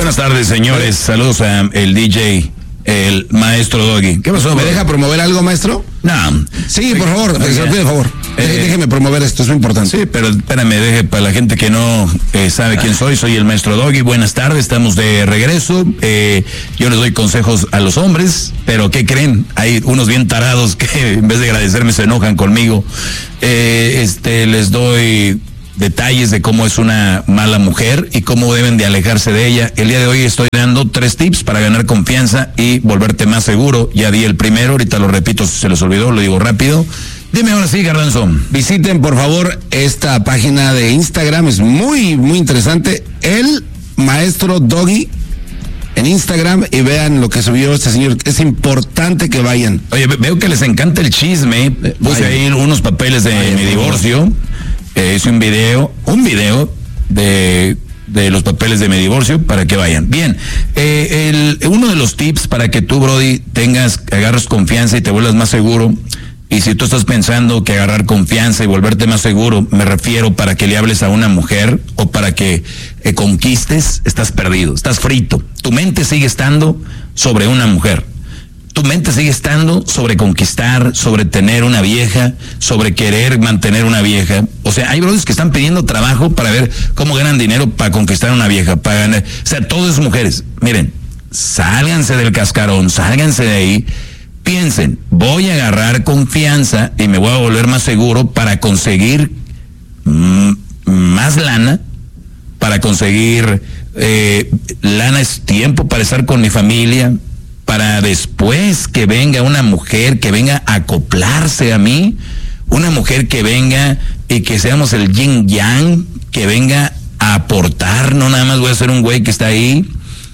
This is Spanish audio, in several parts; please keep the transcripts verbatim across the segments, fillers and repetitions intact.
Buenas tardes, señores. Saludos a el D J, el maestro Doggy. ¿Qué pasó? ¿Me deja promover algo, maestro? No. Sí, por favor, Oiga, se lo pido, por favor. Eh, Déjeme promover esto, es muy importante. Sí, pero espérame, deje para la gente que no eh, sabe quién soy, soy el maestro Doggy. Buenas tardes, estamos de regreso. Eh, yo les doy consejos a los hombres, pero ¿qué creen? Hay unos bien tarados que en vez de agradecerme se enojan conmigo. Eh, este, les doy detalles de cómo es una mala mujer y cómo deben de alejarse de ella. El día de hoy estoy dando tres tips para ganar confianza y volverte más seguro. Ya di el primero, ahorita lo repito si se les olvidó, lo digo rápido. Dime ahora sí, Garbanzo. Visiten, por favor, esta página de Instagram, es muy, muy interesante. El maestro Doggy en Instagram, y vean lo que subió este señor. Es importante que vayan. Oye, veo que les encanta el chisme. Puse ahí unos papeles de Vayan, mi divorcio. Eh, hice un video, un video de, de los papeles de mi divorcio para que vayan. Bien, eh, el, uno de los tips para que tú, Brody, tengas, agarres confianza y te vuelvas más seguro. Y si tú estás pensando que agarrar confianza y volverte más seguro, me refiero para que le hables a una mujer o para que eh, conquistes, estás perdido, estás frito. Tu mente sigue estando sobre una mujer. Tu mente sigue estando sobre conquistar, sobre tener una vieja, sobre querer mantener una vieja. O sea, hay brothers que están pidiendo trabajo para ver cómo ganan dinero para conquistar una vieja, para ganar. O sea, todo es mujeres. Miren, sálganse del cascarón, sálganse de ahí. Piensen, voy a agarrar confianza y me voy a volver más seguro para conseguir mm, más lana, para conseguir eh, lana es tiempo para estar con mi familia, para después que venga una mujer que venga a acoplarse a mí, una mujer que venga y que seamos el yin yang, que venga a aportar, no nada más voy a ser un güey que está ahí.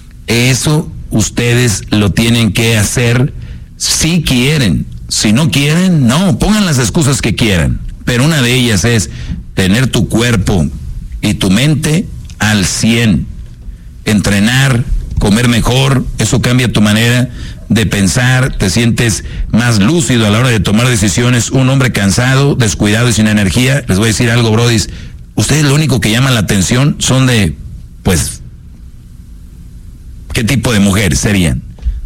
Eso ustedes lo tienen que hacer si quieren. Si no quieren, no, pongan las excusas que quieran, pero una de ellas es tener tu cuerpo y tu mente al cien, entrenar, comer mejor, eso cambia tu manera de pensar, te sientes más lúcido a la hora de tomar decisiones. Un hombre cansado, descuidado y sin energía, les voy a decir algo, brodis, ustedes lo único que llaman la atención son de, pues, ¿qué tipo de mujeres serían?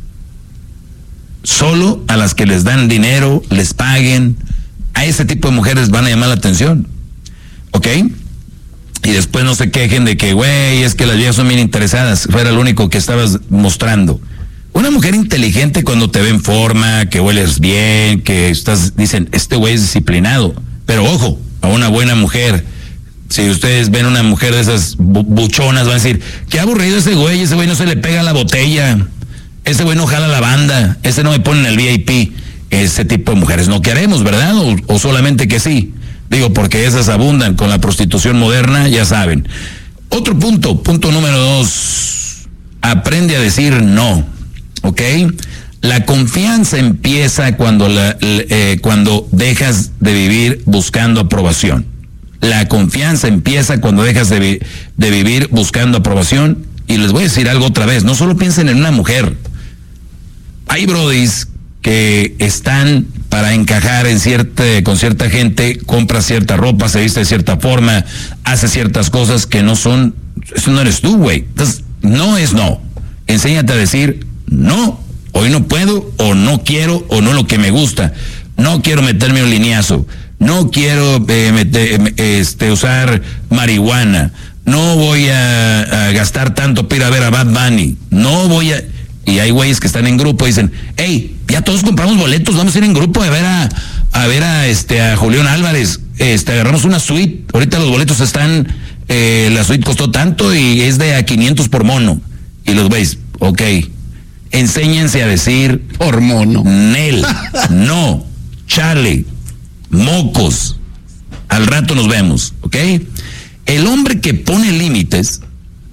Solo a las que les dan dinero, les paguen, a ese tipo de mujeres van a llamar la atención, ¿ok? Y después no se quejen de que, güey, es que las viejas son bien interesadas. Fuera lo único que estabas mostrando. Una mujer inteligente cuando te ve en forma, que hueles bien, que estás, dicen, este güey es disciplinado. Pero ojo, a una buena mujer, si ustedes ven una mujer de esas bu buchonas, van a decir, qué aburrido ese güey, ese güey no se le pega la botella, ese güey no jala la banda, ese no me pone en el V I P. Ese tipo de mujeres no queremos, ¿verdad? O, o solamente que sí. Digo, porque esas abundan con la prostitución moderna, ya saben. Otro punto, punto número dos, aprende a decir no, ¿ok? La confianza empieza cuando, la, eh, cuando dejas de vivir buscando aprobación. La confianza empieza cuando dejas de, vi de vivir buscando aprobación. Y les voy a decir algo otra vez, no solo piensen en una mujer. Hay brodis que están para encajar en cierta, con cierta gente, compra cierta ropa, se viste de cierta forma, hace ciertas cosas que no son, eso no eres tú, güey. Entonces, no es no. Enséñate a decir, no, hoy no puedo, o no quiero, o no lo que me gusta. No quiero meterme un lineazo, no quiero eh, meter, este, usar marihuana, no voy a, a gastar tanto para ir a ver a Bad Bunny, no voy a... Y hay güeyes que están en grupo y dicen, hey, ya todos compramos boletos, vamos a ir en grupo a ver a, a ver a este a Julián Álvarez, este agarramos una suite, ahorita los boletos están, eh, la suite costó tanto y es de a quinientos por mono. Y los güeyes, ok, enséñense a decir por mono, Nel, no, chale, mocos, al rato nos vemos, ok. El hombre que pone límites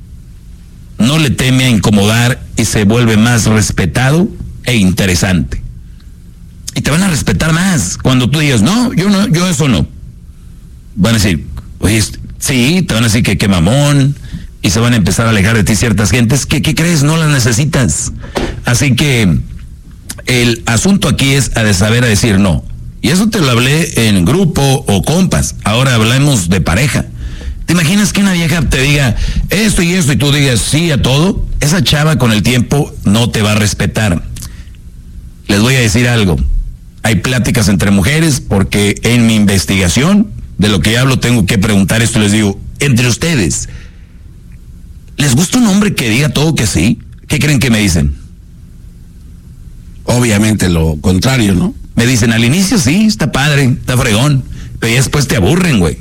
no le teme a incomodar y se vuelve más respetado e interesante. Y te van a respetar más cuando tú digas, no, yo no, yo eso no. Van a decir, oye, sí, te van a decir que qué mamón, y se van a empezar a alejar de ti ciertas gentes que, ¿qué crees? No las necesitas. Así que el asunto aquí es a de saber a decir no. Y eso te lo hablé en grupo o compas. Ahora hablamos de pareja. ¿Te imaginas que una vieja te diga esto y esto y tú digas sí a todo? esa chava con el tiempo no te va a respetar. Les voy a decir algo. Hay pláticas entre mujeres porque en mi investigación, de lo que hablo, tengo que preguntar esto. Les digo, entre ustedes, ¿les gusta un hombre que diga todo que sí? ¿Qué creen que me dicen? Obviamente lo contrario, ¿no? Me dicen, al inicio sí, está padre, está fregón, pero ya después te aburren, güey.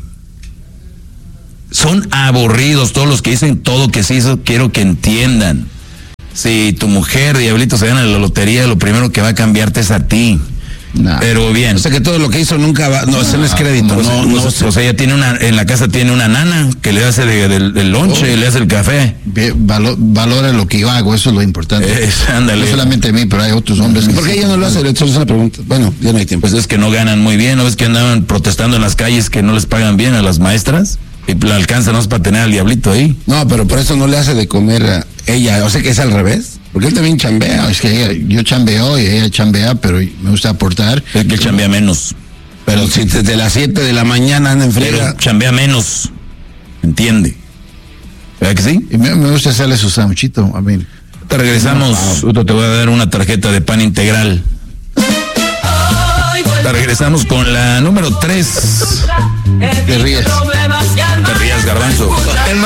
Son aburridos todos los que dicen todo que sí. Eso quiero que entiendan. Si tu mujer, diablito, se gana la lotería, lo primero que va a cambiarte es a ti. No. Pero bien. O sea que todo lo que hizo nunca va, no, ese no es crédito. No, no, no, no, o sea, ella tiene una, en la casa tiene una nana que le hace de, de, del lonche, oh. le hace el café. Valo, valora lo que yo hago, eso es lo importante. Es, ándale. No solamente a mí, pero hay otros hombres. ¿Por qué ella no lo hace? Eso es una pregunta. Bueno, ya no hay tiempo. Pues es que no ganan muy bien, ¿no ves que andaban protestando en las calles que no les pagan bien a las maestras? Y la alcanza no es para tener al diablito ahí. No, pero por eso no le hace de comer a ella, o sea que es al revés. Porque él también chambea. No, es que ella, yo chambeo y ella chambea, pero me gusta aportar. Es que él chambea menos. Pero si desde las siete de la mañana anda en friega. Pero chambea menos. ¿Entiende? ¿Verdad que sí? Y me, me gusta hacerle su sanguchito, a mí. Te regresamos. No, no. Te voy a dar una tarjeta de pan integral. Te regresamos con la número tres. Te ríes. Te rías, Garbanzo.